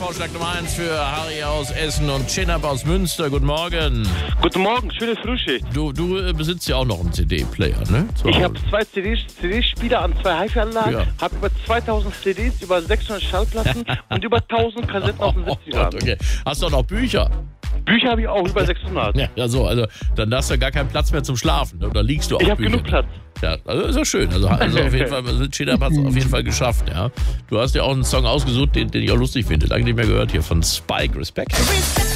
Vorschlag Nummer 1 für Harry aus Essen und Chinab aus Münster. Guten Morgen. Guten Morgen, schöne Frühschicht. Du besitzt ja auch noch einen CD-Player, ne? Ich habe 2 CD-Spieler an 2 HiFi-Anlagen, habe über 2000 CDs, über 600 Schallplatten und über 1000 Kassetten aus den 70ern. Okay. Hast du auch noch Bücher? Bücher habe ich auch, über 600. Ja, so, also dann hast du gar keinen Platz mehr zum Schlafen. Oder liegst du auf Ich habe genug Platz. Ja, also ist ja schön. Also auf jeden Fall, Chinab hat es auf jeden Fall geschafft, ja. Du hast ja auch einen Song ausgesucht, den ich auch lustig finde. Lange nicht mehr gehört hier von Spike. Respekt.